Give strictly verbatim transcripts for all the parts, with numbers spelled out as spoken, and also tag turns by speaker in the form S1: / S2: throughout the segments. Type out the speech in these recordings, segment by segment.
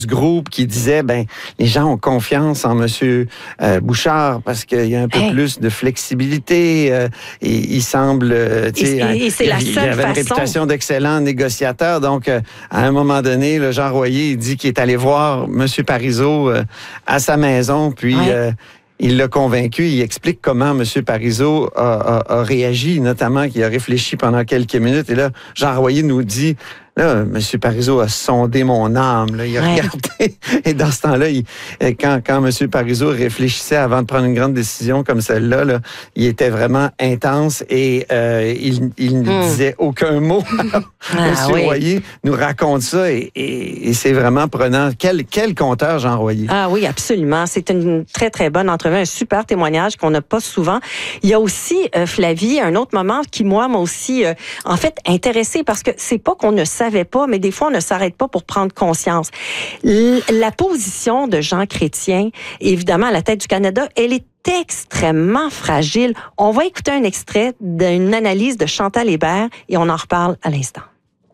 S1: du groupe qui disait, ben les gens ont confiance en Monsieur euh, Bouchard parce qu'il y a un peu hey. plus de flexibilité. Euh, et il semble, euh, tu sais,
S2: et, et c'est la
S1: il,
S2: seule
S1: il avait
S2: façon.
S1: une réputation d'excellent négociateur. Donc, euh, à un moment donné, le Jean Royer, il dit qu'il est allé voir Monsieur Parizeau euh, à sa maison, puis ouais. euh, il l'a convaincu. Il explique comment M. Parizeau a, a, a réagi, notamment qu'il a réfléchi pendant quelques minutes. Et là, Jean Royer nous dit, là, M. Parizeau a sondé mon âme. Là, il a ouais. regardé. Et dans ce temps-là, il, quand, quand M. Parizeau réfléchissait avant de prendre une grande décision comme celle-là, là, il était vraiment intense et euh, il, il ne hmm. disait aucun mot. ah, M. Oui. Royer nous raconte ça et, et, et c'est vraiment prenant. Quel, quel conteur, Jean Royer.
S2: Ah oui, absolument. C'est une très, très bonne entrevue, un super témoignage qu'on n'a pas souvent. Il y a aussi, euh, Flavie, un autre moment qui, moi, m'a aussi, euh, en fait, intéressé parce que c'est pas qu'on ne savait pas, mais des fois, on ne s'arrête pas pour prendre conscience. L- la position de Jean Chrétien, évidemment, à la tête du Canada, elle est extrêmement fragile. On va écouter un extrait d'une analyse de Chantal Hébert et on en reparle à l'instant.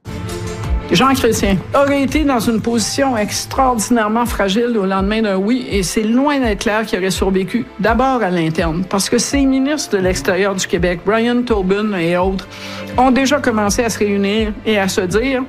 S3: Jean Chrétien aurait été dans une position extraordinairement fragile au lendemain d'un oui, et c'est loin d'être clair qu'il aurait survécu, d'abord à l'interne, parce que ces ministres de l'extérieur du Québec, Brian Tobin et autres, ont déjà commencé à se réunir et à se dire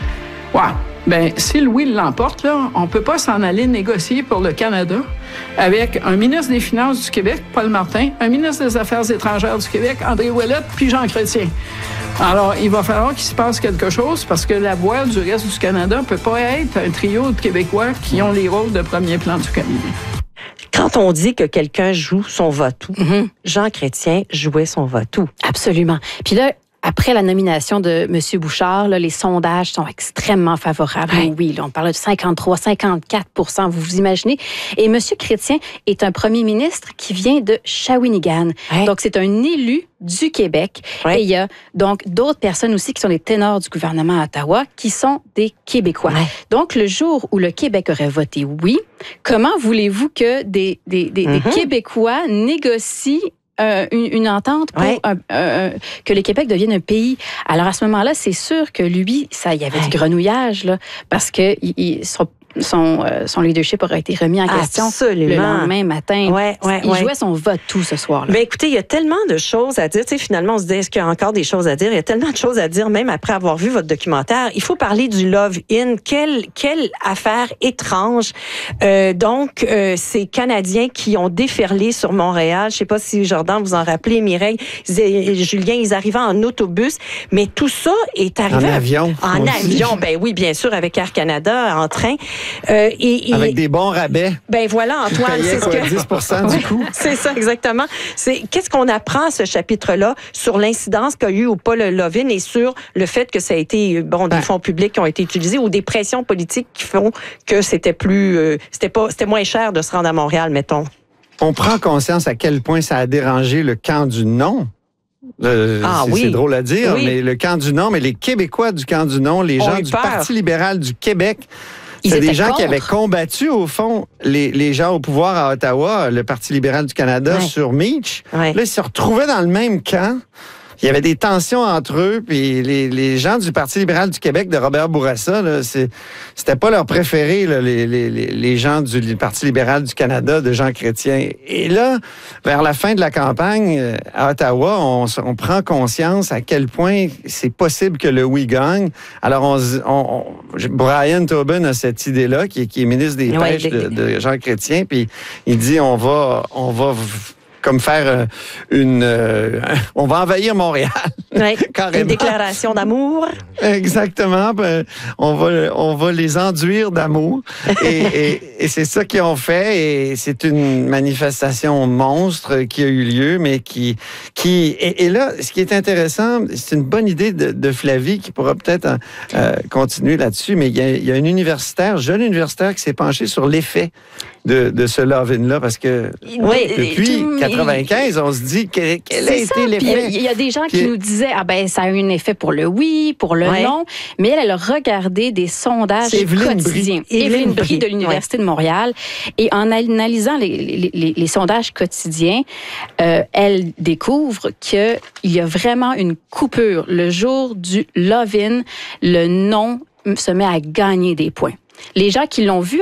S3: « Ouais, ben si le oui l'emporte, là, on peut pas s'en aller négocier pour le Canada avec un ministre des Finances du Québec, Paul Martin, un ministre des Affaires étrangères du Québec, André Ouellette, puis Jean Chrétien. » Alors, il va falloir qu'il se passe quelque chose parce que la voix du reste du Canada ne peut pas être un trio de Québécois qui ont les rôles de premier plan du cabinet.
S2: Quand on dit que quelqu'un joue son va-tout, mm-hmm. Jean Chrétien jouait son va-tout.
S4: Absolument. Puis là, après la nomination de M. Bouchard, là, les sondages sont extrêmement favorables. Ouais. Oui, là, on parle de cinquante-trois, cinquante-quatre pour cent, vous vous imaginez. Et M. Chrétien est un premier ministre qui vient de Shawinigan. Ouais. Donc, c'est un élu du Québec. Ouais. Et il y a donc d'autres personnes aussi qui sont des ténors du gouvernement à Ottawa, qui sont des Québécois. Ouais. Donc, le jour où le Québec aurait voté oui, comment voulez-vous que des, des, des, mm-hmm. des Québécois négocient Euh, une, une entente pour ouais. un, un, un, que le Québec devienne un pays. Alors, à ce moment-là, c'est sûr que lui, ça, il y avait ouais. du grenouillage, là, parce que il, il, son, son, euh, son leadership aurait été remis en question
S2: Absolument.
S4: le lendemain matin.
S2: Ouais, ouais,
S4: il
S2: ouais.
S4: jouait son vote tout ce soir-là.
S2: Mais écoutez, il y a tellement de choses à dire. Tu sais, finalement, on se dit, est-ce qu'il y a encore des choses à dire? Il y a tellement de choses à dire, même après avoir vu votre documentaire. Il faut parler du Love-In. Quelle, quelle affaire étrange. Euh, donc, euh, ces Canadiens qui ont déferlé sur Montréal, je sais pas si Jordan vous en rappelez, Mireille, Julien, ils arrivaient en autobus, mais tout ça est arrivé...
S1: En avion.
S2: En aussi. avion, ben oui, bien sûr, avec Air Canada, en train. Euh, et, et,
S1: avec des bons rabais.
S2: Ben voilà, Antoine, c'est ce que...
S1: dix pour cent du coup.
S2: C'est ça, exactement. C'est, qu'est-ce qu'on apprend à ce chapitre-là sur l'incidence qu'a eu ou pas le Love-In et sur le fait que ça a été, bon, des ben. fonds publics qui ont été utilisés ou des pressions politiques qui font que c'était plus... Euh, c'était pas, c'était moins cher de se rendre à Montréal, mettons.
S1: On prend conscience à quel point ça a dérangé le camp du non. Euh,
S2: ah,
S1: c'est,
S2: oui.
S1: c'est drôle à dire,
S2: oui.
S1: mais le camp du non, mais les Québécois du camp du non, les gens du peur. Parti libéral du Québec, Ils c'est des gens contre. qui avaient combattu, au fond, les, les gens au pouvoir à Ottawa, le Parti libéral du Canada, ouais. sur Meach.
S2: Ouais.
S1: Là, ils se retrouvaient dans le même camp. Il y avait des tensions entre eux, puis les, les gens du Parti libéral du Québec de Robert Bourassa, là, c'est, c'était pas leur préféré, là, les, les, les gens du Parti libéral du Canada, de Jean Chrétien. Et là, vers la fin de la campagne, à Ottawa, on, on prend conscience à quel point c'est possible que le oui gagne. Alors, on, on, on, Brian Tobin a cette idée-là, qui, qui est ministre des
S2: ouais,
S1: Pêches
S2: des,
S1: de, de Jean Chrétien, puis il dit, on va... On va comme faire une... Euh, on va envahir Montréal.
S2: Oui, carrément. Une déclaration d'amour.
S1: Exactement. Ben, on, va, on va les enduire d'amour. Et, et, et c'est ça qu'ils ont fait. Et c'est une manifestation monstre qui a eu lieu, mais qui... qui et, et là, ce qui est intéressant, c'est une bonne idée de, de Flavie qui pourra peut-être euh, continuer là-dessus, mais il y a, il y a un universitaire, jeune universitaire qui s'est penché sur l'effet de, de ce Love-In-là, parce que oui, depuis tout, quatre-vingt-quinze, on se dit quel, quel a été
S4: ça,
S1: l'effet.
S4: Il y a des gens qui Puis, nous disaient ah ben ça a eu un effet pour le oui, pour le ouais. non, mais elle, elle a regardé des sondages quotidiens. Évelyne Brie de l'Université ouais. de Montréal, et en analysant les, les, les, les sondages quotidiens, euh, elle découvre qu'il y a vraiment une coupure. Le jour du Love-In, le non se met à gagner des points. Les gens qui l'ont vu